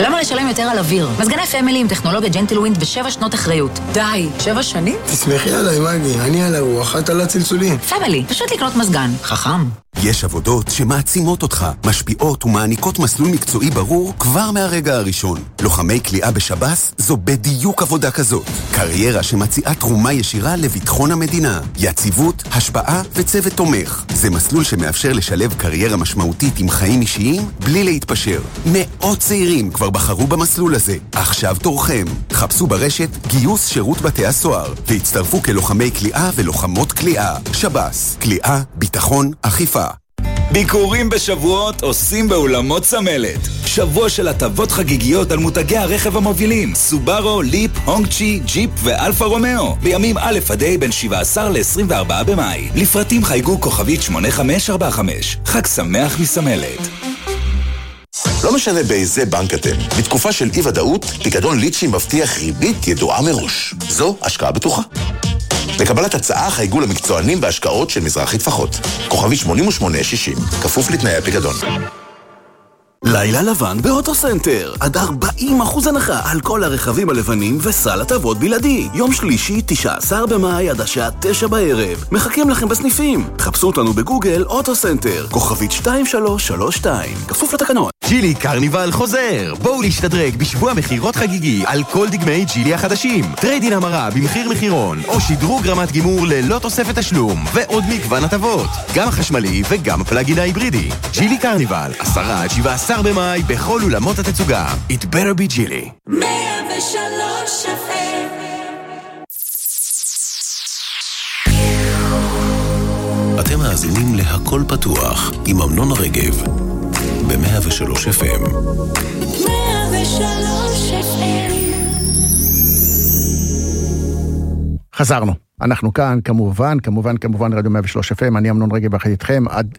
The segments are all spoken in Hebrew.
למה לשלם יותר על אוויר? מזגני פמילי עם טכנולוגיה ג'נטלווינד ו7 שנות אחריות. די, 7 שנים? תסמכי עליי, מגי, אני על הרוח, את על הצלצולים. פמילי, פשוט לקנות מזגן. חכם. יש עבודות שמעצימות אותך, משפיעות ומעניקות מסלול מקצועי ברור כבר מהרגע הראשון. לוחמי כליאה בשב"ס זו בדיוק עבודה כזאת. קריירה שמציעה תרומה ישירה לביטחון המדינה. יציבות, השפעה וצוות תומך. זה מסלול שמאפשר לשלב קריירה משמעותית עם חיים אישיים בלי להתפשר. מאות צעירים כבר בחרו במסלול הזה. עכשיו תורכם. חפשו ברשת גיוס שירות בתי הסוהר והצטרפו כלוחמי כליאה ולוחמות כליאה. שב"ס, כליאה, ביטחון, אכיפה. ביקורים בשבועות עושים באולמות צמלת. שבוע של הטבות חגיגיות על מותגי הרכב המובילים סובארו, ליפ, הונגצ'י, ג'יפ ואלפה רומאו בימים א' עד ה' בין 17 ל-24 במאי. לפרטים חייגו כוכבית 8545. חג שמח מסמלת. לא משנה באיזה בנק אתם, בתקופה של אי-ודאות, פיקדון ליצ'י מבטיח ריבית ידועה מראש. זו השקעה בטוחה. לקבלת הצעה חייגו למקצוענים בהשקעות של מזרחי טפחות. כוכבי 8860, כפוף לתנאי הפיקדון. לילה לבן באוטוסנטר, עד 40% הנחה על כל הרכבים הלבנים וסל הטבות בלעדי. יום שלישי, 19 במאי עד השעה 9 בערב. מחכים לכם בסניפים. חפשו אותנו בגוגל אוטוסנטר, כוכבית 2332, כפוף לתקנון. ג'ילי קרניבל חוזר. בואו להשתדרג בשבוע מחירות חגיגי על כל דגמי ג'ילי החדשים. טריידין המרה במחיר מחירון, או שדרוג רמת גימור ללא תוספת תשלום, ועוד מגוון הטבות. גם החשמלי וגם הפלאגין ההיברידי. ג'ילי קרניבל, 10-17 במאי בכל אולמות התצוגה. It better be Gilly. 103 FM. אתם מאזינים להכל פתוח עם אמנון רגב ב-103 FM. 103 FM. חזרנו. אנחנו כאן, כמובן, רדיו 103 FM, אני אמנון רגב יחד איתכם, עד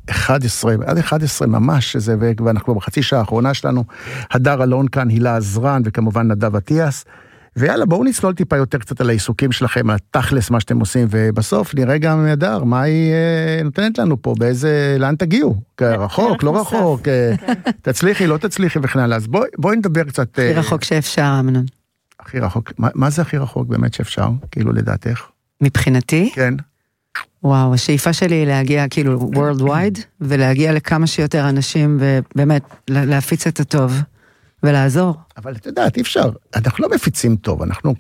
11 ממש, ואנחנו בחצי שעה האחרונה שלנו, הדר אלון כאן, הילה עזרן, וכמובן נדב עטיאס, ויאללה, בואו נצלול טיפה יותר קצת על העיסוקים שלכם, על התכלס, מה שאתם עושים, ובסוף נראה גם הדר, מה היא נותנת לנו פה, לאן תגיעו? רחוק, לא רחוק, תצליחי, לא תצליחי וכן, אז בואי נדבר קצת. הכי רחוק שאפשר, אמנון. הכי רחוק, מה זה הכי רחוק באמת שאפשר, כאילו לדעתך? מבחינתי? כן. וואו, השאיפה שלי היא להגיע כאילו worldwide, ולהגיע לכמה שיותר אנשים, ובאמת להפיץ את הטוב, ולעזור. אבל את יודעת, אי אפשר, אנחנו לא מפיצים טוב, אנחנו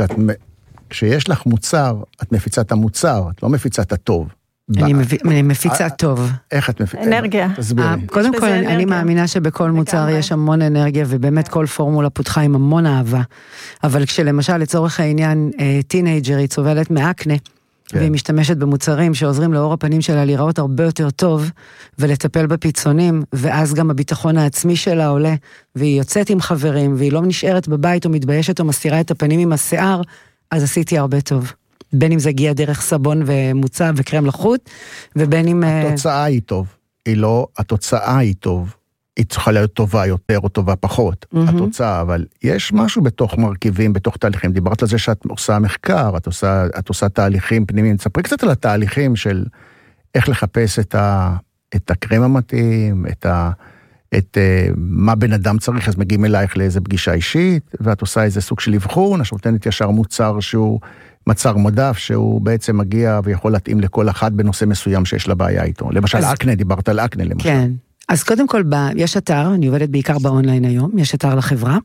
כשיש לך מוצר, את מפיצה את המוצר, את לא מפיצה את הטוב. אני מפיצה טוב. איך את מפיצה? אנרגיה. קודם כל, אני מאמינה שבכל מוצר יש המון אנרגיה, ובאמת כל פורמולה פותחה עם המון אהבה. אבל כשלמשל, לצורך העניין, טינאג'רית סובלת מאקנה, והיא משתמשת במוצרים שעוזרים לאור הפנים שלה להיראות הרבה יותר טוב, ולטפל בפיצונים, ואז גם הביטחון העצמי שלה עולה, והיא יוצאת עם חברים, והיא לא נשארת בבית או מתביישת או מסתירה את הפנים עם השיער, אז עשיתי הרבה טוב. בין אם זה הגיע דרך סבון ומוצא וקרם לחוט, ובין אם... התוצאה היא טוב. התוצאה היא טוב. היא צריכה להיות טובה יותר או טובה פחות. התוצאה, אבל יש משהו בתוך מרכיבים, בתוך תהליכים. דיברת על זה שאת עושה מחקר, את עושה תהליכים פנימיים. תספרי קצת על התהליכים של איך לחפש את הקרם המתאים, את מה בן אדם צריך, אז מגיעים אלייך לאיזה פגישה אישית, ואת עושה איזה סוג של אבחון, אז נותנת ישר מוצר שהוא מצר מדף, שהוא בעצם מגיע ויכול להתאים לכל אחד בנושא מסוים שיש לה בעיה איתו. למשל, אקנה, דיברת על אקנה למשל. כן. אז קודם כל, יש אתר, אני עובדת בעיקר באונליין היום, יש אתר לחברה,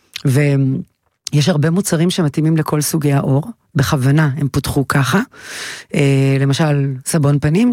ויש הרבה מוצרים שמתאימים לכל סוגי האור, בכוונה הם פותחו ככה, למשל סבון פנים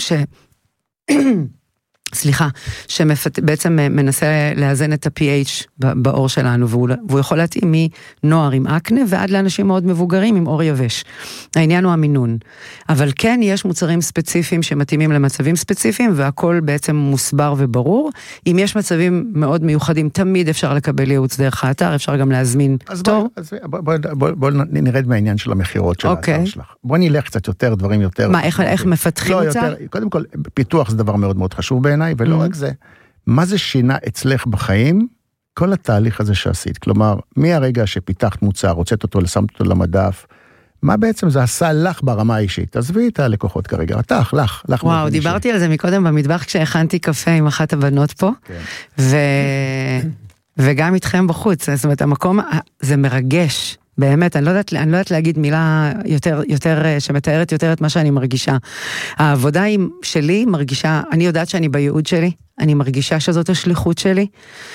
שבעצם מנסה לאזן את ה-pH באור שלנו, והוא יכול להתאים מנוער עם אקנה, ועד לאנשים מאוד מבוגרים עם אור יבש. העניין הוא המינון. אבל כן, יש מוצרים ספציפיים שמתאימים למצבים ספציפיים, והכל בעצם מוסבר וברור. אם יש מצבים מאוד מיוחדים, תמיד אפשר לקבל ייעוץ דרך האתר, אפשר גם להזמין תור. בוא נרד מהעניין של המחירות של האתר שלך. בוא נלך קצת יותר, דברים יותר... מה, איך מפתחים את זה? קודם כל, פיתוח זה דבר מאוד מאוד חשוב בעיניי, ולא רק זה, מה זה שינה אצלך בחיים? כל התהליך הזה שעשית, כלומר, מהרגע שפיתחת מוצר, הוצאת אותו, שמת אותו למדף, מה בעצם זה עשה לך ברמה האישית? עזבי את הלקוחות כרגע, לך. וואו, דיברתי על זה מקודם במטבח, כשהכנתי קפה עם אחת הבנות פה, וגם איתכם בחוץ, זאת אומרת, המקום, זה מרגש, באמת, אני לא יודעת להגיד מילה יותר שמתארת יותר את מה שאני מרגישה. העבודה שלי מרגישה, אני יודעת שאני בייעוד שלי, אני מרגישה שזאת השליחות שלי,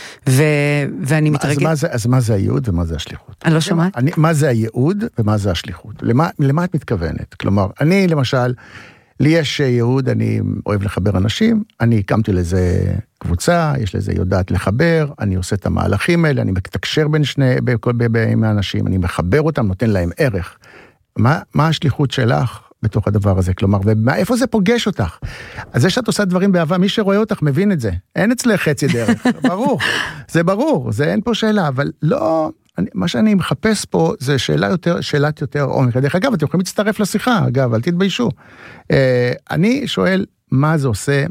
ואני מתרגשת. אז מה זה הייעוד ומה זה השליחות? אני לא שומעת. מה זה הייעוד ומה זה השליחות? למה את מתכוונת? כלומר, אני למשל, לי יש ייעוד, אני אוהב לחבר אנשים, אני הקמתי לזה קבוצה, יש לזה יודעת לחבר, אני עושה את המהלכים האלה, אני מתקשר בין האנשים, אני מחבר אותם, נותן להם ערך. מה השליחות שלך בתוך הדבר הזה? כלומר, ואיפה זה פוגש אותך? אז זה שאת עושה דברים באהבה, מי שרואה אותך מבין את זה. אין אצלך חצי דרך, ברור. זה ברור, זה אין פה שאלה, אבל לא... מה שאני מחפש פה זה שאלת יותר עומק. דרך אגב, אתם יכולים להצטרף לשיחה, אגב, אל תתביישו. אני שואל, מה זה עושה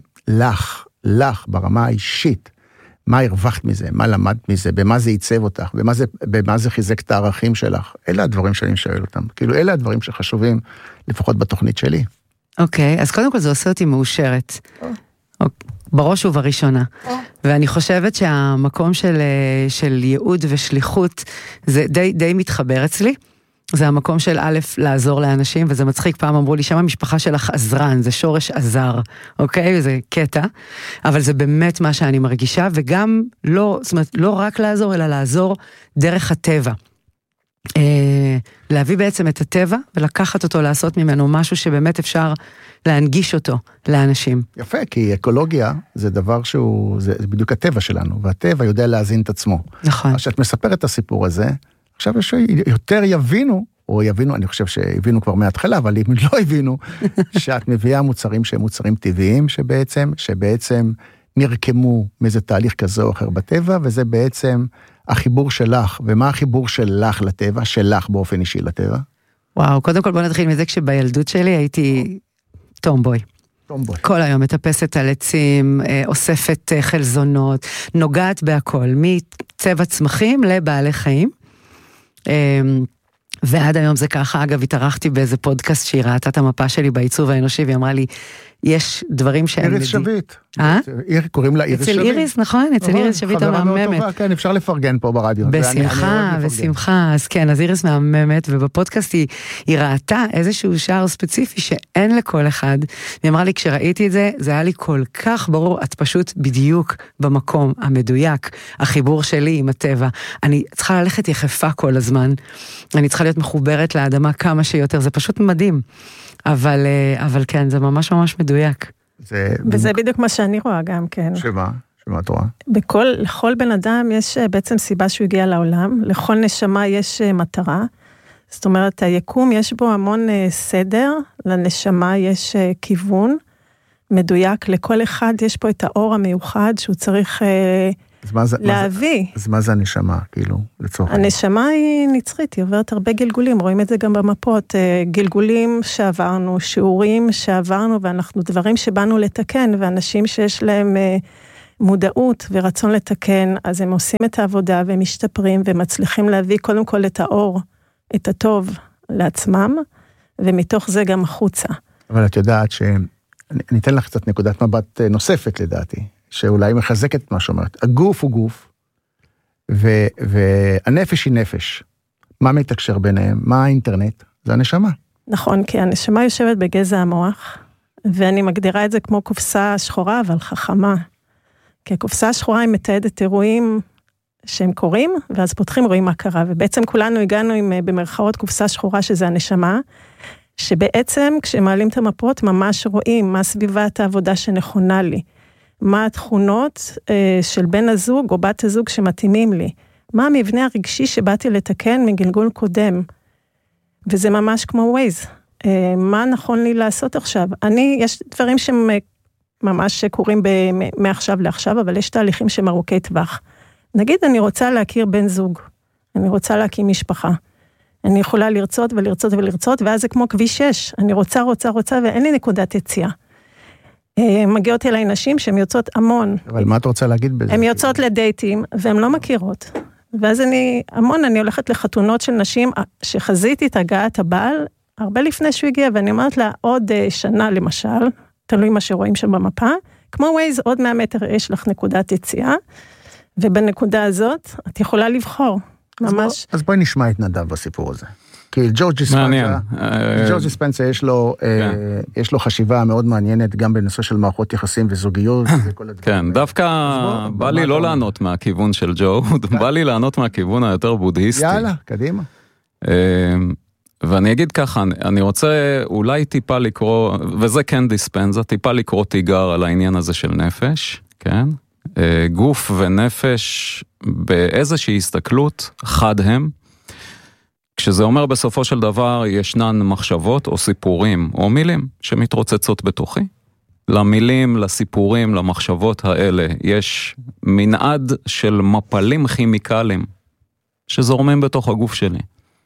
לך ברמה האישית? מה הרווחת מזה? מה למדת מזה? במה זה ייצב אותך? במה זה חיזק את הערכים שלך? אלה הדברים שאני שואל אותם. כאילו, אלה הדברים שחשובים, לפחות בתוכנית שלי. אוקיי, אז קודם כל זה עושה אותי מאושרת. בראש ובראשונה. ואני חושבת שהמקום של ייעוד ושליחות זה די מתחבר אצלי. זה המקום של א', לעזור לאנשים, וזה מצחיק, פעם אמרו לי, שם המשפחה שלך עזרן, זה שורש עזר, אוקיי? זה קטע, אבל זה באמת מה שאני מרגישה, וגם לא, זאת אומרת, לא רק לעזור, אלא לעזור דרך הטבע. להביא בעצם את הטבע, ולקחת אותו, לעשות ממנו משהו שבאמת אפשר להנגיש אותו לאנשים. יפה, כי אקולוגיה זה דבר שהוא, זה בדיוק הטבע שלנו, והטבע יודע להזין את עצמו. נכון. אז שאת מספרת את הסיפור הזה, עכשיו יותר יבינו, או יבינו, אני חושב שהבינו כבר מההתחלה, אבל אם לא הבינו, שאת מביאה מוצרים שהם מוצרים טבעיים, שבעצם נרקמו מאיזה תהליך כזה או אחר בטבע, וזה בעצם החיבור שלך. ומה החיבור שלך לטבע, שלך באופן אישי לטבע? וואו, קודם כל בוא נתחיל מזה, כשבילדות שלי הייתי טומבוי. כל היום מטפסת על עצים, אוספת חלזונות, נוגעת בהכל, מצבע צמחים לבעלי חיים. ועד היום זה ככה. אגב, התארחתי באיזה פודקאסט שהיא ראתה את המפה שלי בעיצוב האנושי, והיא אמרה לי, יש דברים שהם... איריס שביט. קוראים לה איריס שביט. אצל איריס, נכון, אצל איריס שביט המאממת. כן, אפשר לפרגן פה ברדיו. בשמחה. אז כן, אז איריס מהממת, ובפודקאסט היא ראתה איזשהו שער ספציפי שאין לכל אחד, והיא אמרה לי, כשראיתי את זה, זה היה לי כל כך ברור, את פשוט בדיוק במקום המדויק, החיבור שלי עם הטבע. אני צריכה ללכת יחפה כל הזמן, אני צריכה להיות מחוברת לאדמה כמה שיותר, זה פשוט מדהים. אבל כן, זה ממש ממש מדויק. וזה בדיוק מה שאני רואה גם, כן. שמה את רואה? לכל בן אדם יש בעצם סיבה שהוא הגיע לעולם, לכל נשמה יש מטרה, זאת אומרת, היקום יש בו המון סדר, לנשמה יש כיוון מדויק, לכל אחד יש פה את האור המיוחד שהוא צריך להביא. אז מה זה הנשמה, כאילו, לצורך? הנשמה היא נצחית, היא עוברת הרבה גלגולים, רואים את זה גם במפות, גלגולים שעברנו, שיעורים שעברנו, ואנחנו דברים שבאנו לתקן, ואנשים שיש להם מודעות ורצון לתקן, אז הם עושים את העבודה, והם משתפרים, ומצליחים להביא קודם כל את האור, את הטוב לעצמם, ומתוך זה גם החוצה. אבל את יודעת אני אתן לך קצת נקודת מבט נוספת לדעתי, שאולי מחזקת את מה שאומרת. הגוף הוא גוף, והנפש היא נפש. מה מתקשר ביניהם? מה האינטרנט? זה הנשמה. נכון, כי הנשמה יושבת בגזע המוח, ואני מגדירה את זה כמו קופסה שחורה, אבל חכמה. כי הקופסה השחורה היא מתעדת אירועים שהם קורים, ואז פותחים רואים מה קרה, ובעצם כולנו הגענו עם במרכאות קופסה שחורה שזה הנשמה, שבעצם כשמעלים את המפות ממש רואים מה סביבת העבודה שנכונה לי. מה התכונות של בן הזוג או בת הזוג שמתאימים לי, מה המבנה הרגשי שבאתי לתקן מגלגול קודם, וזה ממש כמו ווייז, מה נכון לי לעשות עכשיו, יש דברים שהם ממש קורים מעכשיו לעכשיו, אבל יש תהליכים שהם ארוכי טווח, נגיד אני רוצה להכיר בן זוג, אני רוצה להקים משפחה, אני יכולה לרצות ולרצות ולרצות, ואז זה כמו כביש 6, אני רוצה ואין לי נקודת יציאה, מגיעות אליי נשים שהן יוצאות המון. אבל מה את רוצה להגיד בזה? הן יוצאות לדייטים, והן לא מכירות. ואז אני הולכת לחתונות של נשים, שחזיתי את הגעת הבעל, הרבה לפני שהוא הגיע, ואני אומרת לה, עוד שנה למשל, תלוי מה שרואים שם במפה, כמו ווייז, עוד 100 מטר יש לך נקודת יציאה, ובנקודה הזאת, את יכולה לבחור, ממש. אז בואי נשמע את נדב בסיפור הזה. כי ג'ורג' דיספנסה יש לו חשיבה מאוד מעניינת, גם בנושא של מערכות יחסים וזוגיות. כן, דווקא בא לי לא לענות מהכיוון של ג'ו, בא לי לענות מהכיוון היותר בודהיסטי. יאללה, קדימה. ואני אגיד ככה, אני רוצה אולי טיפה לקרוא, וזה כן דיספנזה, טיפה לקרוא תיגר על העניין הזה של נפש, כן? גוף ונפש באיזושהי הסתכלות חד הם, כשזה אומר בסופו של דבר ישנן מחשבות או סיפורים או מילים שמתרוצצות בתוכי. למילים, לסיפורים, למחשבות האלה יש מנעד של מפלים כימיקליים שזורמים בתוך הגוף שלי.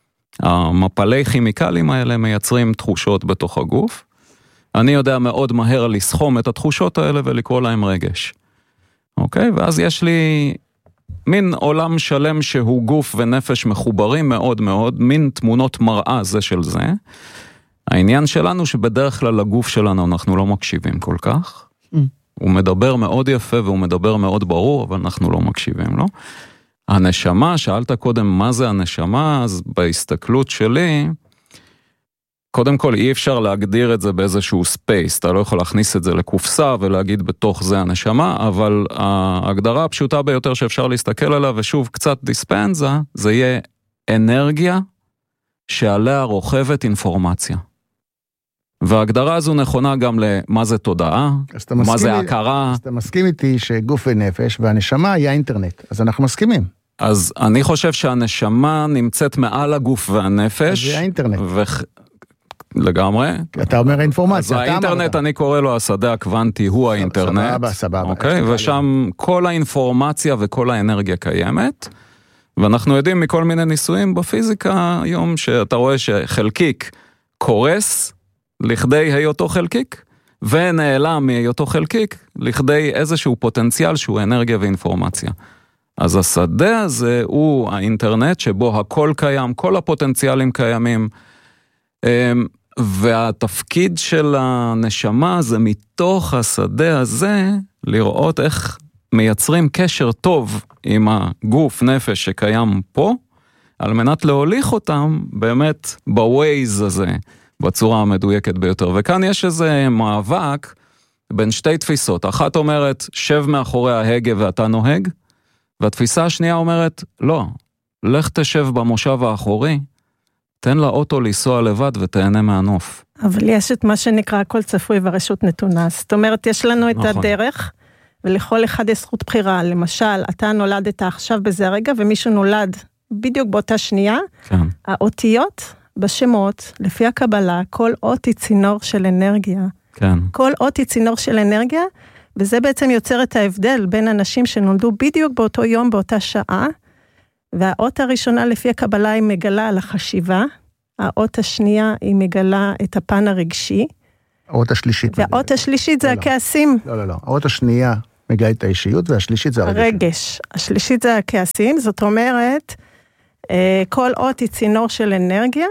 המפלי כימיקלים האלה מייצרים תחושות בתוך הגוף. אני יודע מאוד מהר לסכום את התחושות האלה ולקרוא להם רגש. אוקיי? ואז יש לי מין עולם שלם שהוא גוף ונפש מחוברים מאוד מאוד, מין תמונות מראה זה של זה. העניין שלנו שבדרך כלל לגוף שלנו אנחנו לא מקשיבים כל כך. הוא מדבר מאוד יפה והוא מדבר מאוד ברור, אבל אנחנו לא מקשיבים לו. הנשמה, שאלת קודם מה זה הנשמה, אז בהסתכלות שלי, קודם כל אי אפשר להגדיר את זה באיזשהו ספייס, אתה לא יכול להכניס את זה לקופסה ולהגיד בתוך זה הנשמה, אבל ההגדרה הפשוטה ביותר שאפשר להסתכל עליה, ושוב קצת דיספנזה, זה יהיה אנרגיה שעליה רוכבת אינפורמציה. וההגדרה הזו נכונה גם למה זה תודעה, מה זה הכרה. אז אתה מסכים איתי שגוף ונפש והנשמה היא האינטרנט, אז אנחנו מסכימים. אז אני חושב שהנשמה נמצאת מעל הגוף והנפש. זה האינטרנט. לגמרי. אתה אומר אינפורמציה. אז האינטרנט אני קורא לו השדה הקוונטי, הוא האינטרנט. סבבה. אוקיי? ושם כל האינפורמציה וכל האנרגיה קיימת. ואנחנו יודעים מכל מיני ניסויים בפיזיקה היום שאתה רואה שחלקיק קורס לכדי היותו חלקיק, ונעלם מהיותו חלקיק לכדי איזשהו פוטנציאל שהוא אנרגיה ואינפורמציה. אז השדה הזה הוא האינטרנט שבו הכל קיים, כל הפוטנציאלים קיימים, והתפקיד של הנשמה זה מתוך השדה הזה לראות איך מייצרים קשר טוב עם הגוף נפש שקיים פה, על מנת להוליך אותם באמת בווייז הזה, בצורה המדויקת ביותר. וכאן יש איזה מאבק בין שתי תפיסות. אחת אומרת, שב מאחורי ההגה ואתה נוהג, והתפיסה השנייה אומרת, לא, לך תשב במושב האחורי, תן לאוטו לנסוע לבד ותהנה מהנוף. אבל יש את מה שנקרא הכל צפוי והרשות נתונה. זאת אומרת, יש לנו את הדרך, ולכל אחד יש זכות בחירה. למשל, אתה נולדת עכשיו בזה הרגע, ומישהו נולד בדיוק באותה שנייה. כן. האותיות בשמות, לפי הקבלה, כל אות היא צינור של אנרגיה. כן. כל אות היא צינור של אנרגיה, וזה בעצם יוצר את ההבדל בין אנשים שנולדו בדיוק באותו יום, באותה שעה, והאות הראשונה לפי הקבלה היא מגלה על החשיבה, האות השנייה היא מגלה את הפן הרגשי. האות השלישית. והאות השלישית זה הכעסים. לא. האות השנייה מגלה את האישיות, והשלישית זה הרגש. השלישית זה הכעסים, זאת אומרת, כל אות היא צינור של אנרגיה,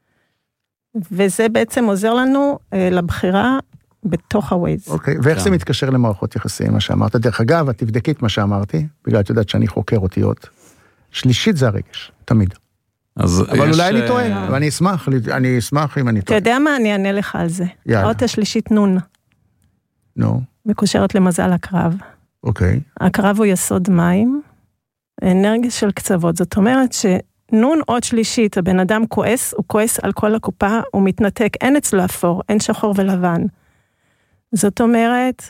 וזה בעצם עוזר לנו לבחירה בתוך הווייז. אוקיי, ואיך זה מתקשר למערכות יחסים, מה שאמרת? דרך אגב, את תבדקי את מה שאמרתי, בגלל את יודעת שאני חוקר אותיות. שלישית זה הרגש, תמיד. אבל אולי אני טועה, ואני אשמח אם אני טועה. אתה יודע מה? אני אענה לך על זה. האות השלישית נון. נו. מקושרת למזל הקרב. אוקיי. הקרב הוא יסוד מים, אנרגיה של קצוות. זאת אומרת שנון אות שלישית, הבן אדם כועס, הוא כועס על כל הקופה, הוא מתנתק, אין אצלו אפור, אין שחור ולבן. זאת אומרת,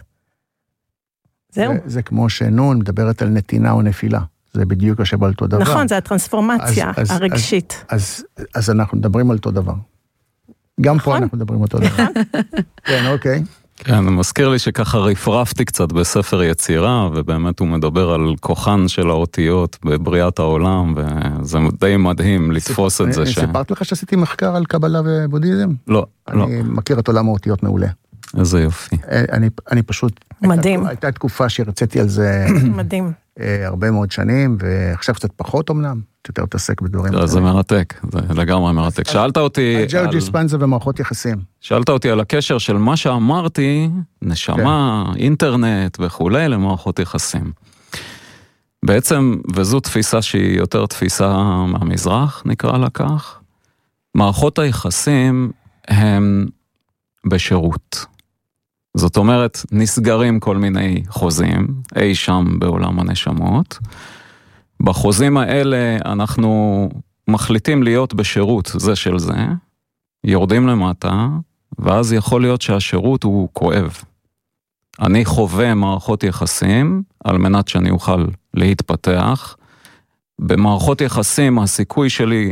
זהו. זה כמו שנון מדברת על נתינה או נפילה. זה בדיוק יושב על אותו דבר. נכון, זה הטרנספורמציה הרגשית. אז אנחנו מדברים על אותו דבר. גם פה אנחנו מדברים על אותו דבר. כן, אוקיי. כן, מזכיר לי שככה רפרפתי קצת בספר יצירה, ובאמת הוא מדבר על כוחן של האותיות בבריאת העולם, וזה די מדהים לתפוס את זה. סיפרת לך שעשיתי מחקר על קבלה ובודהיזם? לא. אני מכיר את עולם האותיות מעולה. איזה יופי. אני פשוט... מדהים. הייתה תקופה שרציתי על זה... מדהים. הרבה מאוד שנים, ועכשיו קצת פחות אמנם, יותר תעסק בדברים. זה מרתק, זה לגמרי מרתק. שאלת אותי... ג'ורג' דיספנסה ומערכות יחסים. שאלת אותי על הקשר של מה שאמרתי, נשמה, אינטרנט וכולי, למערכות יחסים. בעצם, וזו תפיסה שהיא יותר תפיסה מהמזרח, נקרא לה כך, מערכות היחסים הם בשירות. זאת אומרת, נסגרים כל מיני חוזים, אי שם בעולם הנשמות. בחוזים האלה אנחנו מחליטים להיות בשירות זה של זה, יורדים למטה, ואז יכול להיות שהשירות הוא כואב. אני חווה מערכות יחסים, על מנת שאני אוכל להתפתח. במערכות יחסים, הסיכוי שלי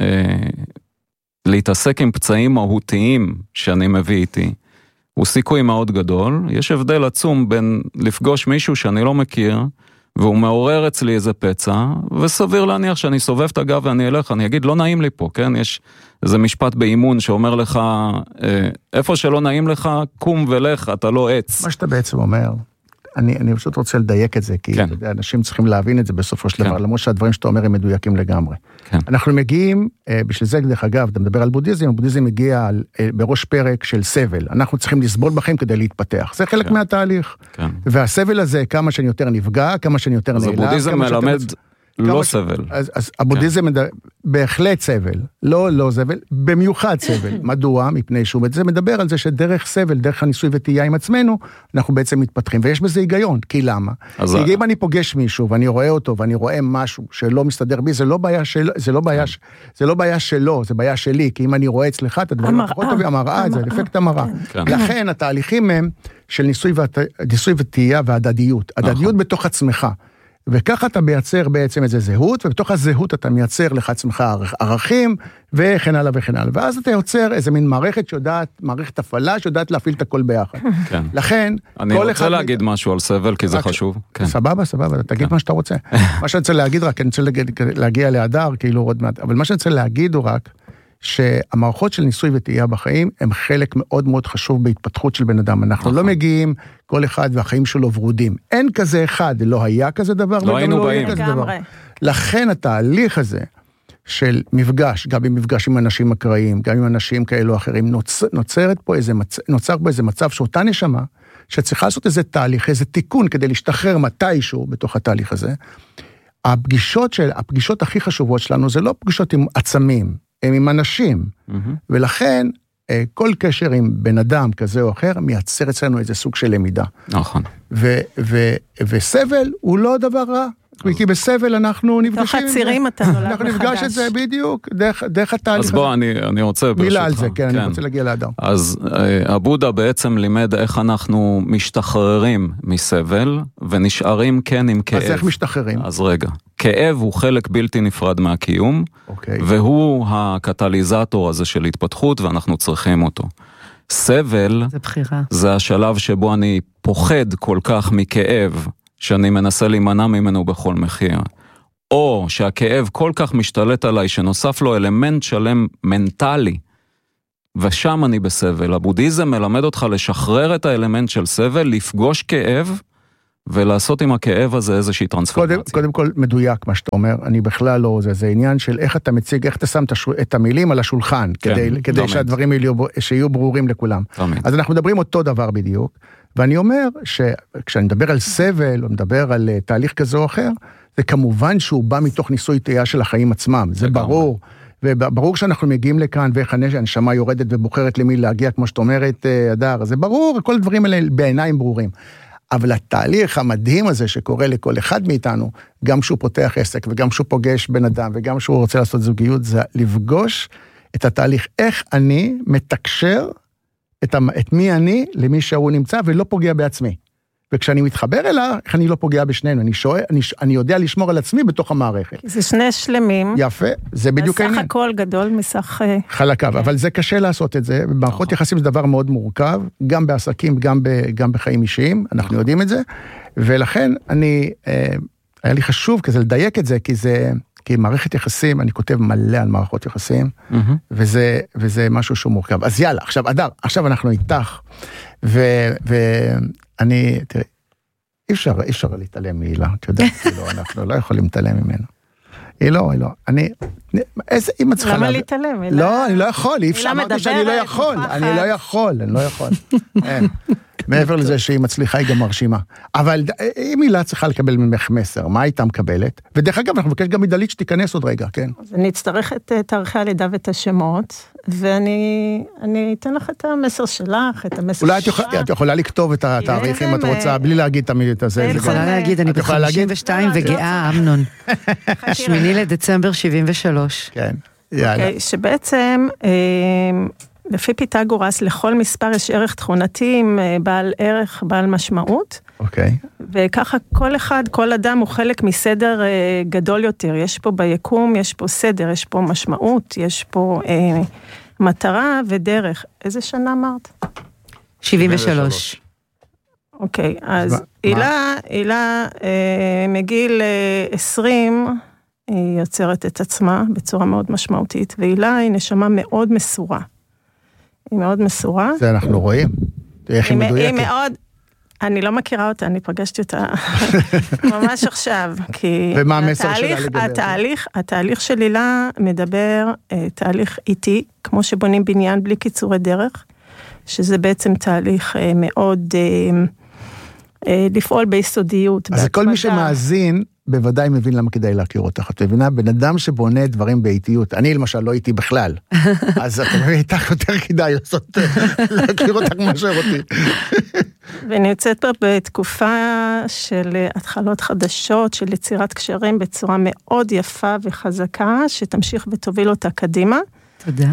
להתעסק עם פצעים מהותיים שאני מביא איתי, הוא סיכוי מאוד גדול. יש הבדל עצום בין לפגוש מישהו שאני לא מכיר, והוא מעורר אצלי איזה פצע, וסביר להניח שאני סובב את הגב ואני אלך, אני אגיד, לא נעים לי פה, כן? יש איזה משפט באימון שאומר לך, איפה שלא נעים לך, קום ולך, אתה לא עץ. מה שאתה בעצם אומר, אני פשוט רוצה לדייק את זה, כי כן. אנשים צריכים להבין את זה בסופו של דבר, למרות שהדברים שאתה אומר הם מדויקים לגמרי. כן. אנחנו מגיעים, בשביל זה דרך אגב, אתה מדבר על בודהיזם, הבודהיזם מגיע בראש פרק של סבל, אנחנו צריכים לסבול בחיים כדי להתפתח, זה חלק מהתהליך. כן. והסבל הזה, כמה שאני יותר נפגע, כמה שאני יותר נעלב. אז הבודהיזם מלמד לא סבל. אז הבודהיזם בהחלט סבל, לא סבל, במיוחד סבל. מדוע? מפני שהוא מדבר על זה שדרך סבל, דרך הניסוי וטעייה עם עצמנו, אנחנו בעצם מתפתחים, ויש בזה היגיון. כי למה? כי אם אני פוגש מישהו, ואני רואה אותו, ואני רואה משהו שלא מסתדר בי, זה לא בעיה שלו, זה בעיה שלי, כי אם אני רואה אצלך, את הדברים הפחות טובים, המראה, זה אפקט המראה. לכן התהליכים הם של ניסוי וטעייה והדדיות. הדדיות בתוך עצמך. וככה אתה מייצר בעצם איזה זהות, ובתוך הזהות אתה מייצר לך עצמך ערכים, וכן הלאה וכן הלאה. ואז אתה יוצר איזה מין מערכת שיודעת, מערכת הפעלה שיודעת להפעיל את הכל ביחד. כן. לכן, אני רוצה להגיד משהו על סבל, כי זה חשוב. סבבה, תגיד מה שאתה רוצה. מה שאני רוצה להגיד רק, אני רוצה להגיע להדר, כאילו עוד מעט, אבל מה שאני רוצה להגיד הוא רק, שהמערכות של ניסוי וטעייה בחיים הם חלק מאוד מאוד חשוב בהתפתחות של בן אדם. אנחנו לא מגיעים כל אחד והחיים שלו ורודים. אין כזה אחד, לא היה כזה דבר, לא היינו באים. לכן התהליך הזה של מפגש, גם במפגש עם אנשים אקראיים, גם עם אנשים כאלו אחרים, נוצר פה איזה מצב שאותה נשמה, שצריכה לעשות איזה תהליך, איזה תיקון כדי להשתחרר מתישהו בתוך התהליך הזה. הפגישות הכי חשובות שלנו זה לא פגישות עם עצמים, הם עם אנשים, ולכן כל קשר עם בן אדם כזה או אחר מייצר אצלנו איזה סוג של למידה. נכון. וסבל הוא לא דבר רע, כי בסבל אנחנו נפגשים. תוך הצירים אתה נולד מחדש. אנחנו נפגש את זה בדיוק, דרך התהליך. אז בוא, אני רוצה ברשותך. מילה על זה, כן, אני רוצה להגיע לאדם. אז הבודה בעצם לימד איך אנחנו משתחררים מסבל, ונשארים כן עם כאב. אז איך משתחררים? אז רגע. כאב הוא חלק בלתי נפרד מהקיום, והוא הקטליזטור הזה של התפתחות, ואנחנו צריכים אותו. סבל, זה השלב שבו אני פוחד כל כך מכאב, שאני מנסה להימנע ממנו בכל מחיר. או שהכאב כל כך משתלט עליי, שנוסף לו אלמנט שלם מנטלי, ושם אני בסבל. הבודהיזם מלמד אותך לשחרר את האלמנט של סבל, לפגוש כאב, ולעשות עם הכאב הזה איזושהי טרנספורמציה. קודם כל מדויק מה שאתה אומר, אני בכלל לא, זה עניין של איך אתה מציג, איך אתה שם את המילים על השולחן, כדי שהדברים שיהיו ברורים לכולם. אז אנחנו מדברים אותו דבר בדיוק, ואני אומר שכשאני מדבר על סבל, או מדבר על תהליך כזה או אחר, זה כמובן שהוא בא מתוך ניסוי טעייה של החיים עצמם, זה ברור. וברור שאנחנו מגיעים לכאן, ואיך הנשמה יורדת ובוחרת למי להגיע, כמו שאת אומרת, אדר, זה ברור, כל הדברים האלה בעיניים ברורים. אבל התהליך המדהים הזה שקורה לכל אחד מאיתנו, גם שהוא פותח עסק, וגם שהוא פוגש בן אדם, וגם שהוא רוצה לעשות זוגיות, זה לפגוש את התהליך, איך אני מתקשר את מי אני למי שהוא נמצא, ולא פוגע בעצמי. וכשאני מתחבר אליו, איך אני לא פוגע בשנינו, אני יודע לשמור על עצמי בתוך המערכת. זה שני שלמים. יפה, זה בדיוק העניין. בסך הכל גדול מסך... חלקיו, אבל זה קשה לעשות את זה, במערכות יחסים זה דבר מאוד מורכב, גם בעסקים, גם בחיים אישיים, אנחנו יודעים את זה, ולכן היה לי חשוב כזה לדייק את זה, כי מערכת יחסים, אני כותב מלא על מערכות יחסים, וזה משהו שהוא מורכב. אז יאללה, עכשיו אנחנו איתך, ואני, תראי, אי אפשר להתעלם מהילה, אתה יודע, אנחנו לא יכולים להתעלם ממנו. היא לא, אם את צריכה... למה להתעלם? לא, אני לא יכול, אי אפשר, אמרתי שאני לא יכול, אני לא יכול. מעבר לזה שהיא מצליחה, היא גם מרשימה. אבל אם הילה צריכה לקבל ממך מסר, מה הייתה מקבלת? ודרך אגב, אנחנו מבקש גם מדלית שתיכנס עוד רגע, כן? אז אני אצטרך את תאריכי הלידה ואת השמות, ואני אתן לך את המסר שלך, את המסר שלך. אולי את יכולה לכתוב את התאריך אם את רוצה, בלי להגיד תמיד את הזה. אני יכולה להגיד, אני ב-52 וגאה, אמנון. 8 לדצמבר 73. כן, יאללה. שבעצם, לפי פיתגורס, לכל מספר יש ערך תכונתי, בעל ערך, בעל משמעות. אוקיי. וככה כל אחד, כל אדם הוא חלק מסדר גדול יותר. יש פה ביקום, יש פה סדר, יש פה משמעות, יש פה מטרה ודרך. איזה שנה אמרת? 73. אוקיי, אז הילה מגיל 20, היא יוצרת את עצמה בצורה מאוד משמעותית, והילה היא נשמה מאוד מסורה. היא מאוד מסורה. זה אנחנו רואים. איך היא מדויקת. היא מאוד, אני לא מכירה אותה, אני פגשתי אותה ממש עכשיו. ומה המסר שלה לגבי? התהליך של הילה מדבר תהליך איטי, כמו שבונים בניין בלי קיצורי דרך, שזה בעצם תהליך מאוד לפעול ביסודיות. אז כל מי שמאזין, בוודאי מבין למה כדאי להכיר אותך. את מבינה, בן אדם שבונה דברים באיטיות, אני למשל לא איטי בכלל, אז אתה מבין, איתך יותר כדאי להכיר אותך מאשר אותי. ואני יוצאת פה בתקופה של התחלות חדשות, של יצירת קשרים בצורה מאוד יפה וחזקה, שתמשיך ותוביל אותה קדימה. תודה.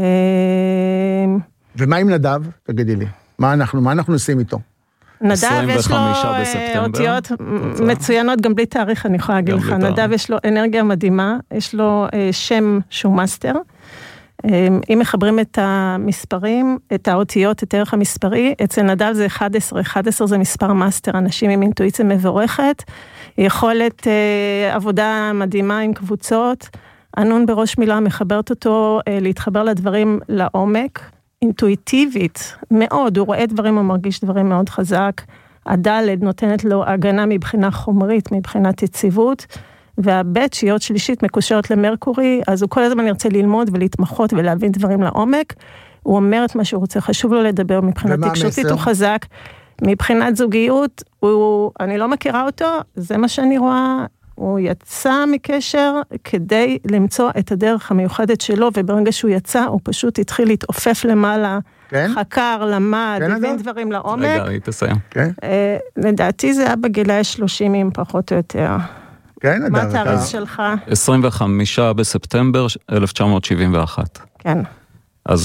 ומה עם נדב? תגידי לי. מה אנחנו עושים איתו? נדב יש לו אותיות מצוינות, גם בלי תאריך אני יכולה להגיד לך, נדב יש לו אנרגיה מדהימה, יש לו שם שהוא מאסטר, אם מחברים את המספרים, את האותיות, את הערך המספרי, אצל נדב זה 11, 11 זה מספר מאסטר, אנשים עם אינטואיציה מבורכת, יכולת עבודה מדהימה עם קבוצות, ענון בראש מילה מחברת אותו להתחבר לדברים לעומק, אינטואיטיבית מאוד, הוא רואה דברים, הוא מרגיש דברים מאוד חזק, הדלת נותנת לו הגנה מבחינה חומרית, מבחינת יציבות, והבית שהיא עוד שלישית מקושרת למרקורי, אז הוא כל הזמן ירצה ללמוד ולהתמחות ולהבין דברים לעומק, הוא אומר את מה שהוא רוצה, חשוב לו לדבר, מבחינת תקשורתית הוא חזק, מבחינת זוגיות, אני לא מכירה אותו, זה מה שאני רואה, הוא יצא מקשר כדי למצוא את הדרך המיוחדת שלו, וברגע שהוא יצא, הוא פשוט התחיל להתעופף למעלה, חקר, למד, הבין דברים לעומק. רגע, היא תסיים. לדעתי זה היה בגילי 30 עם פחות או יותר. כן, מה התאריך שלך? 25 בספטמבר 1971. כן. אז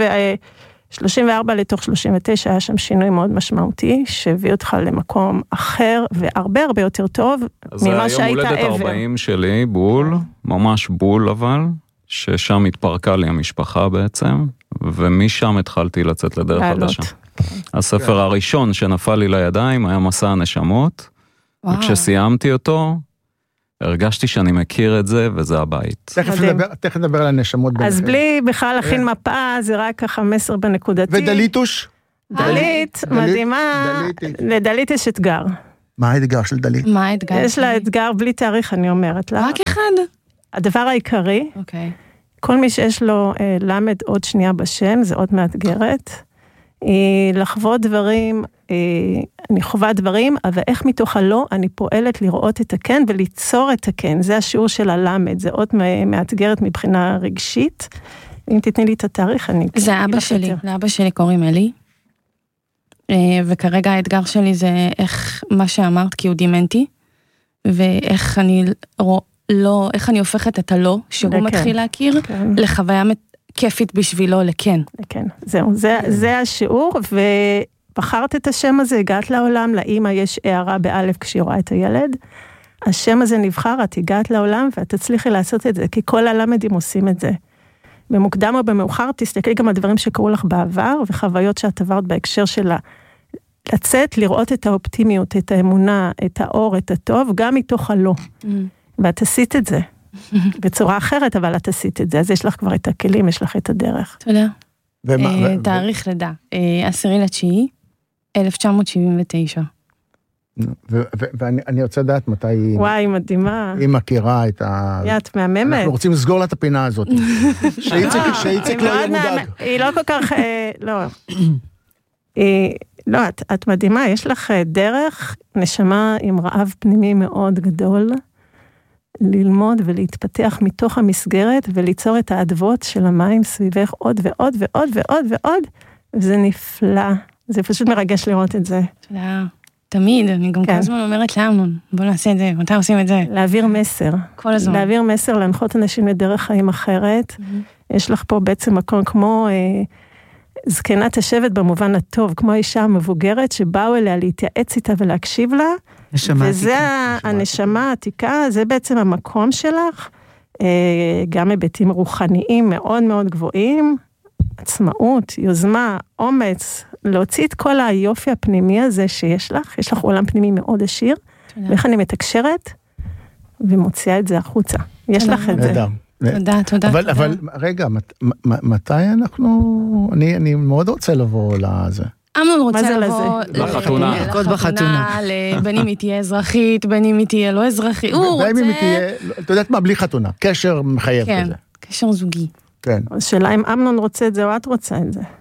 34 לתוך 39 היה שם שינוי מאוד משמעותי, שהביא אותך למקום אחר, והרבה הרבה יותר טוב, ממה שהיית עבר. אז היום הולדת 40 שלי, בול, ממש בול אבל, ששם התפרקה לי המשפחה בעצם, ומשם התחלתי לצאת לדרך חדשה. הספר הראשון שנפל לי לידיים היה מסע הנשמות, וכשסיימתי אותו, הרגשתי שאני מכיר את זה, וזה הבית. תכף נדבר על הנשמות. אז בלי בכלל להכין מפה, זה רק ככה מסר בנקודתי. ודליתוש? דלית, מדהימה. לדלית יש אתגר. מה האתגר של דלית? מה האתגר? יש לה אתגר בלי תאריך, אני אומרת לה. רק אחד. הדבר העיקרי, כל מי שיש לו למד עוד שנייה בשם, זה עוד מאתגרת. לחוות דברים, אני חווה דברים, אבל איך מתוך הלא אני פועלת לראות את הכן וליצור את הכן, זה השיעור של הלמד, זה עוד מאתגרת מבחינה רגשית, אם תתני לי את התאריך אני... זה אבא שלי, לאבא שלי קוראים אלי, וכרגע האתגר שלי זה איך מה שאמרת, כי הוא דימנטי, ואיך אני לא, איך אני הופכת את הלא, שהוא מתחיל להכיר, לחוויה כיפית בשבילו, לכן. לכן, זהו, זה השיעור, ובחרת את השם הזה, הגעת לעולם, לאמא יש הערה באלף כשהיא רואה את הילד, השם הזה נבחר, את הגעת לעולם, ואת תצליחי לעשות את זה, כי כל הלמדים עושים את זה. במוקדם או במאוחר, תסתכלי גם על דברים שקרו לך בעבר, וחוויות שאת עברת בהקשר שלה, לצאת, לראות את האופטימיות, את האמונה, את האור, את הטוב, גם מתוך הלא. ואת עשית את זה. בצורה אחרת, אבל את עשית את זה, אז יש לך כבר את הכלים, יש לך את הדרך. תודה. תאריך לידה, 10/9/1979. ואני רוצה לדעת מתי היא... וואי, מדהימה. היא מכירה את ה... את מהממת. אנחנו רוצים לסגור לה את הפינה הזאת. שאיציק לא יהיה מודאג. היא לא כל כך... לא. לא, את מדהימה, יש לך דרך, נשמה עם רעב פנימי מאוד גדול, ללמוד ולהתפתח מתוך המסגרת, וליצור את העדבות של המים סביבך עוד ועוד ועוד ועוד ועוד, וזה נפלא. זה פשוט מרגש לראות את זה. תודה. תמיד, אני גם כל הזמן אומרת לאמנון, בוא נעשה את זה, מתי עושים את זה? להעביר מסר. כל הזמן. להעביר מסר, להנחות אנשים לדרך חיים אחרת. יש לך פה בעצם מקום כמו זקנת השבט במובן הטוב, כמו האישה המבוגרת שבאו אליה להתייעץ איתה ולהקשיב לה, וזה הנשמה העתיקה, זה בעצם המקום שלך, גם היבטים רוחניים מאוד מאוד גבוהים, עצמאות, יוזמה, אומץ, להוציא את כל היופי הפנימי הזה שיש לך, יש לך עולם פנימי מאוד עשיר, ואיך אני מתקשרת, ומוציאה את זה החוצה. יש לך את זה. תודה. אבל רגע, מתי אנחנו, אני מאוד רוצה לבוא לזה. אמנון רוצה לבוא לחתונה. בין אם היא תהיה אזרחית, בין אם היא תהיה לא אזרחית, הוא רוצה... בין אם היא תהיה, אתה יודעת מה, בלי חתונה, קשר מחייב כזה. כן, קשר זוגי. כן. השאלה אם אמנון רוצה את זה או את רוצה את זה.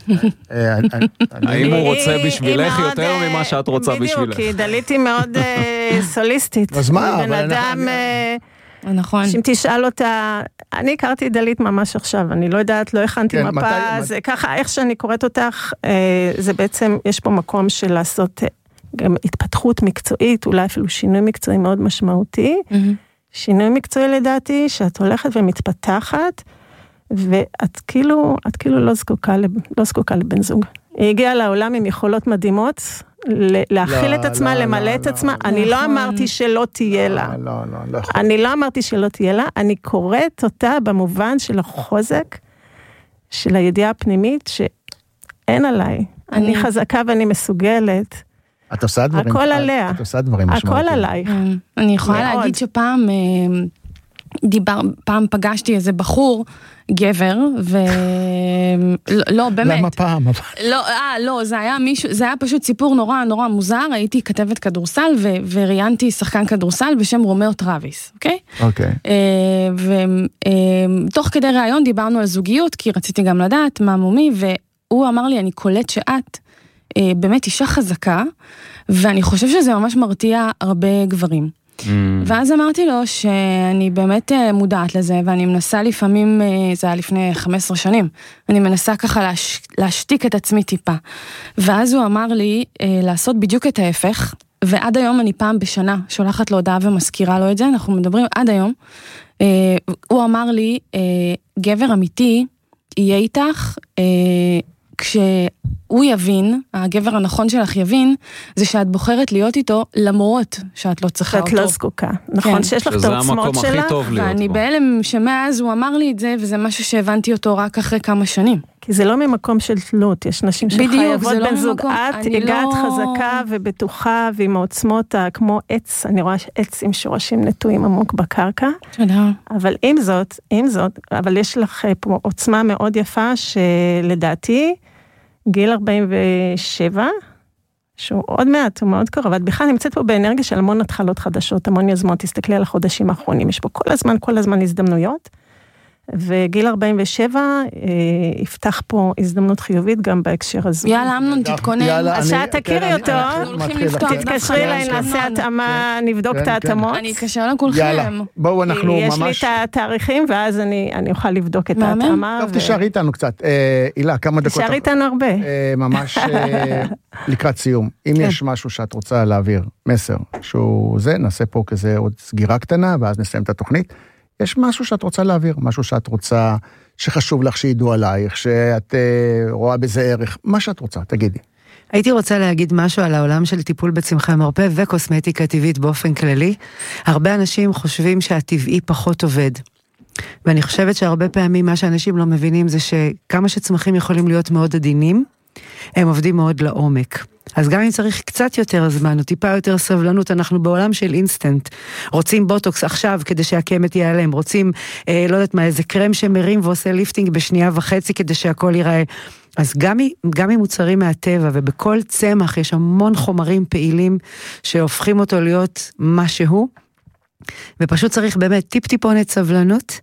האם הוא רוצה בשבילך יותר ממה שאת רוצה בשבילך? בדיוק, כי דלית היא מאוד סוליסטית. אז מה? בן אדם... נכון. שאם תשאל אותה, אני הכרתי דלית ממש עכשיו, אני לא יודעת, לא הכנתי מפה, זה ככה, איך שאני קוראת אותך, זה בעצם, יש פה מקום של לעשות גם התפתחות מקצועית, אולי אפילו שינוי מקצועי מאוד משמעותי, שינוי מקצועי לדעתי, שאת הולכת ומתפתחת, ואת כאילו לא זקוקה לבן זוג. היא הגיעה לעולם עם יכולות מדהימות, להכיל את עצמה, למלא את עצמה, אני לא אמרתי שלא תהיה לה. אני לא אמרתי שלא תהיה לה, אני קוראת אותה במובן של החוזק, של הידיעה הפנימית, שאין עליי. אני חזקה ואני מסוגלת. את עושה דברים. הכל עליה. את עושה דברים משמעותיים. הכל עלייך. אני יכולה להגיד שפעם פגשתי איזה בחור, גבר, לא, באמת. למה פעם? לא, זה היה מישהו, זה היה פשוט סיפור נורא נורא מוזר, הייתי כתבת כדורסל, וראיינתי שחקן כדורסל בשם רומאו טראביס, אוקיי? אוקיי. ותוך כדי ראיון דיברנו על זוגיות, כי רציתי גם לדעת מה מומי, והוא אמר לי, אני קולט שאת באמת אישה חזקה, ואני חושב שזה ממש מרתיע הרבה גברים. ואז אמרתי לו שאני באמת מודעת לזה, ואני מנסה לפעמים, זה היה לפני 15 שנים, אני מנסה ככה להשתיק את עצמי טיפה. ואז הוא אמר לי לעשות בדיוק את ההפך, ועד היום אני פעם בשנה שולחת לו הודעה ומזכירה לו את זה, אנחנו מדברים עד היום. הוא אמר לי, גבר אמיתי יהיה איתך, כשהוא יבין, הגבר הנכון שלך יבין, זה שאת בוחרת להיות איתו למרות שאת לא צריכה אותו. שאת לא זקוקה. נכון, שיש לך את העוצמות שלה. ואני בהלם שמאז הוא אמר לי את זה, וזה משהו שהבנתי אותו רק אחרי כמה שנים. כי זה לא ממקום של תלות, יש נשים שחייבות בן זוג. את הגעת חזקה ובטוחה, ועם העוצמות כמו עץ, אני רואה עץ עם שורשים נטועים עמוק בקרקע. תודה. אבל עם זאת, אבל יש לך פה עוצמה מאוד יפה, שלדעתי, גיל 47, שהוא עוד מעט, הוא מאוד קרוב, ואת בכלל נמצאת פה באנרגיה של המון התחלות חדשות, המון יזמות, תסתכלי על החודשים האחרונים, יש פה כל הזמן הזדמנויות, וגיל 47 יפתח פה הזדמנות חיובית גם בהקשר הזה. יאללה, אמנון, תתכונן. אז שאת תכירי אותו, תתקשרי אליי, נעשה התאמה, נבדוק את ההתאמות. אני אקשר לכולכם. יאללה, בואו אנחנו ממש... יש לי את התאריכים, ואז אני אוכל לבדוק את ההתאמה. טוב, תשארי איתנו קצת. אילה, כמה דקות... תשארי איתנו הרבה. ממש לקראת סיום. אם יש משהו שאת רוצה להעביר, מסר, שהוא זה, נעשה פה כזה עוד סגירה קטנה, ואז נסיים את התוכנית. יש משהו שאת רוצה להעביר, משהו שאת רוצה, שחשוב לך שידעו עלייך, שאת רואה בזה ערך, מה שאת רוצה, תגידי. הייתי רוצה להגיד משהו על העולם של טיפול בצמחי מרפא וקוסמטיקה טבעית באופן כללי. הרבה אנשים חושבים שהטבעי פחות עובד. ואני חושבת שהרבה פעמים מה שאנשים לא מבינים זה שכמה שצמחים יכולים להיות מאוד עדינים, הם עובדים מאוד לעומק. אז גם אם צריך קצת יותר זמן, או טיפה יותר סבלנות, אנחנו בעולם של אינסטנט. רוצים בוטוקס עכשיו כדי שהקמת ייעלם, רוצים, לא יודעת מה, איזה קרם שמרים ועושה ליפטינג בשנייה וחצי כדי שהכל ייראה. אז גם עם מוצרים מהטבע, ובכל צמח יש המון חומרים פעילים שהופכים אותו להיות משהו, ופשוט צריך באמת טיפונת סבלנות,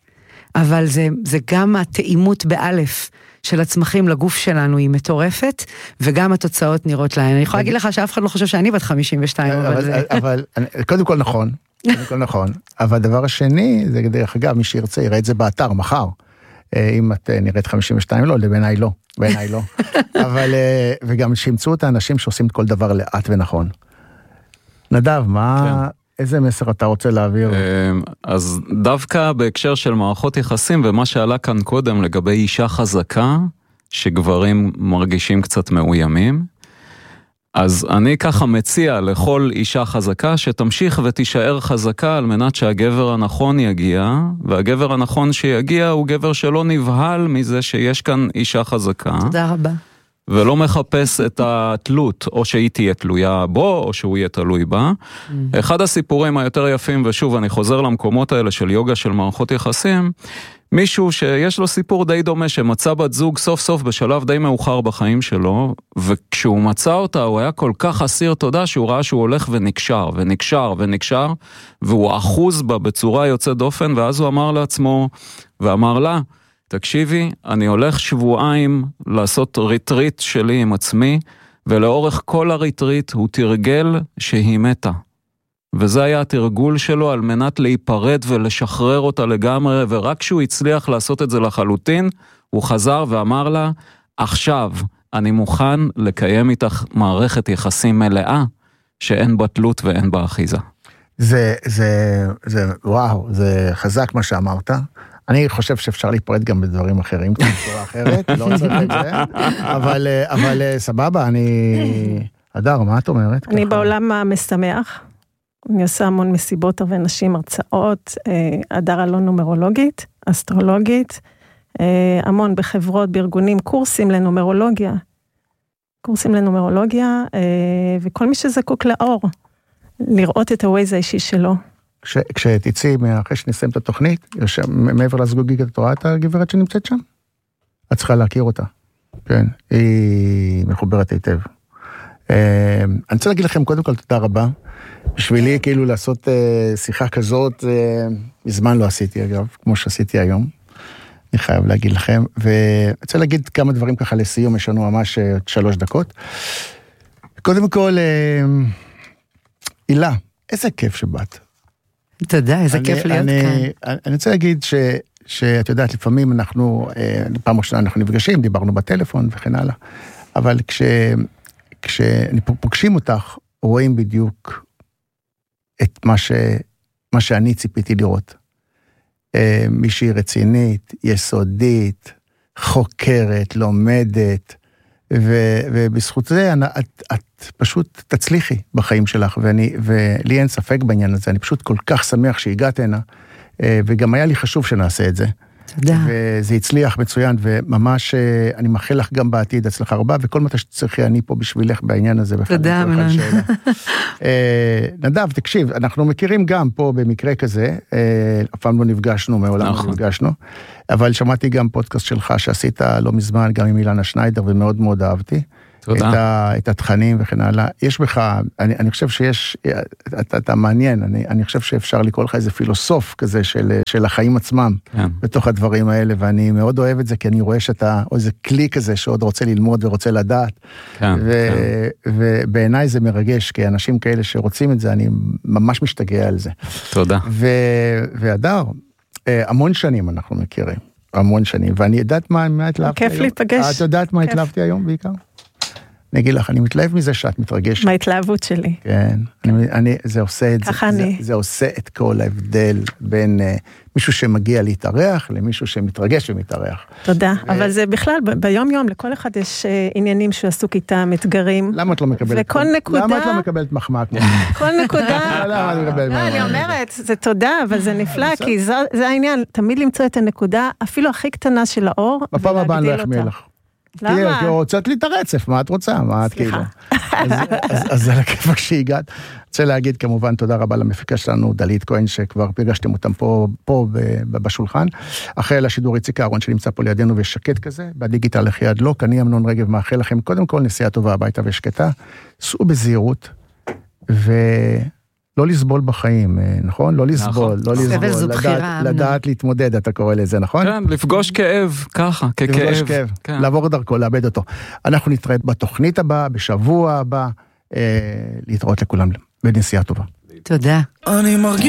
אבל זה גם התאימות באלף של הצמחים לגוף שלנו היא מטורפת, וגם התוצאות נראות להן. אני יכולה להגיד לך שאף אחד לא חושב שאני בת 52, אבל קודם כל נכון, אבל הדבר השני, זה דרך אגב, מי שירצה יראה את זה באתר מחר, אם את נראית 52 לא, בעיניי לא, אבל, וגם שימצאו את האנשים שעושים את כל דבר לאט ונכון. נדב, איזה מסר אתה רוצה להעביר? אז דווקא בהקשר של מערכות יחסים, ומה שעלה כאן קודם לגבי אישה חזקה, שגברים מרגישים קצת מאוימים, אז אני ככה מציע לכל אישה חזקה שתמשיך ותישאר חזקה על מנת שהגבר הנכון יגיע, והגבר הנכון שיגיע הוא גבר שלא נבהל מזה שיש כאן אישה חזקה. תודה רבה. ולא מחפש את התלות, או שהיא תהיה תלויה בו, או שהוא יהיה תלוי בה. אחד הסיפורים היותר יפים, ושוב אני חוזר למקומות האלה של יוגה של מערכות יחסים, מישהו שיש לו סיפור די דומה, שמצא בת זוג סוף סוף בשלב די מאוחר בחיים שלו, וכשהוא מצא אותה הוא היה כל כך אסיר תודה, שהוא ראה שהוא הולך ונקשר, ונקשר, ונקשר, והוא אחוז בה בצורה יוצאת דופן, ואז הוא אמר לעצמו, ואמר לה, תקשיבי, אני הולך שבועיים לעשות ריטריט שלי עם עצמי, ולאורך כל הריטריט הוא תרגל שהיא מתה. וזה היה התרגול שלו על מנת להיפרד ולשחרר אותה לגמרי, ורק כשהוא הצליח לעשות את זה לחלוטין, הוא חזר ואמר לה, עכשיו אני מוכן לקיים איתך מערכת יחסים מלאה, שאין בה תלות ואין בה אחיזה. וואו, זה חזק מה שאמרת. אני חושב שאפשר להיפרד גם בדברים אחרים, בצורה אחרת, לא צריך את זה, אבל סבבה, הדר, מה את אומרת? אני בעולם המשמח, אני עושה המון מסיבות הרבה נשים, הרצאות, הדר אלון נומרולוגית, אסטרולוגית, המון בחברות, בארגונים, קורסים לנומרולוגיה, וכל מי שזקוק לאור, לראות את הווייז האישי שלו. כשתצאי, אחרי שנסיים את התוכנית, מעבר לזגוגית, את רואה את הגברת שנמצאת שם? את צריכה להכיר אותה. כן, היא מחוברת היטב. אני רוצה להגיד לכם, קודם כל, תודה רבה. בשבילי, כאילו, לעשות שיחה כזאת, מזמן לא עשיתי, אגב, כמו שעשיתי היום. אני חייב להגיד לכם. ואני רוצה להגיד כמה דברים ככה לסיום, יש לנו ממש 3 דקות. קודם כל, אילה, איזה כיף שבאת. תודה, איזה כיף להיות כאן. אני רוצה להגיד שאת יודעת, לפעמים פעם ראשונה אנחנו נפגשים, דיברנו בטלפון וכן הלאה, אבל כשאני פוגשים אותך, רואים בדיוק את מה שאני ציפיתי לראות. מישהי רצינית, יסודית, חוקרת, לומדת, ובזכות זה את פשוט תצליחי בחיים שלך, ולי אין ספק בעניין הזה, אני פשוט כל כך שמח שהגעת הנה, וגם היה לי חשוב שנעשה את זה. תודה. וזה הצליח מצוין, וממש אני מאחל לך גם בעתיד הצלחה רבה, וכל מה שצריכי אני פה בשבילך בעניין הזה. תודה, מנון. נדב, תקשיב, אנחנו מכירים גם פה במקרה כזה, אף פעם לא נפגשנו, מעולם לא נפגשנו, אבל שמעתי גם פודקאסט שלך שעשית לא מזמן, גם עם אילנה שניידר, ומאוד מאוד אהבתי. תודה. את התכנים וכן הלאה. יש בך, אני חושב שיש, אתה מעניין, אני חושב שאפשר לקרוא לך איזה פילוסוף כזה של החיים עצמם, בתוך הדברים האלה, ואני מאוד אוהב את זה, כי אני רואה שאתה, או איזה כלי כזה שעוד רוצה ללמוד ורוצה לדעת, ובעיניי זה מרגש, כי אנשים כאלה שרוצים את זה, אני ממש משתגע על זה. תודה. והדר, המון שנים אנחנו מכירים, המון שנים, ואני יודעת מה התלהבתי היום. כיף להתפגש. את יודעת מה התלהבתי היום בעיקר? אני אגיד לך, אני מתלהב מזה שאת מתרגשת. מההתלהבות שלי. כן, זה עושה את זה. ככה אני. זה עושה את כל ההבדל בין מישהו שמגיע להתארח, למישהו שמתרגש ומתארח. תודה, אבל זה בכלל, ביום יום, לכל אחד יש עניינים שעסוק איתם, אתגרים. למה את לא מקבלת? וכל נקודה... למה את לא מקבלת מחמאה כמו? כל נקודה... למה אני מקבלת מחמאה? אני אומרת, זה תודה, אבל זה נפלא, כי זה העניין, תמיד למצוא את הנקודה, אפילו הכי קטנה של האור, בפעם הבאה אני לא אחמיא לך. למה? כי רוצת לי את הרצף, מה את רוצה? מה את כאילו? אז זה לכיף שהגעת. רוצה להגיד כמובן תודה רבה למפיקה שלנו, דלית כהן, שכבר פגשתם אותם פה בשולחן. אחרי לשידור איציק אהרון שנמצא פה לידינו ושקט כזה, בדיגיטל איך ידלוק, אני אמנון רגב מאחל לכם קודם כל נסיעה טובה הביתה ושקטה, סעו בזהירות, לא לסבול בחיים, נכון? לא לסבול, לא לסבול, לדעת להתמודד, אתה קורא לזה, נכון? כן, לפגוש כאב, ככה, ככאב. לפגוש כאב, לעבור דרכו, לאבד אותו. אנחנו נתראה בתוכנית הבאה, בשבוע הבא, להתראות לכולם, בנסיעה טובה. תודה. אני מרגיש